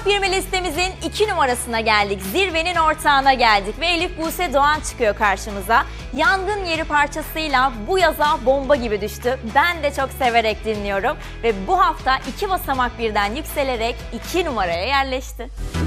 Top 20 listemizin 2 numarasına geldik. Zirvenin ortağına geldik ve Elif Buse Doğan çıkıyor karşımıza. Yangın Yeri parçasıyla bu yaza bomba gibi düştü. Ben de çok severek dinliyorum ve bu hafta 2 basamak birden yükselerek 2 numaraya yerleşti.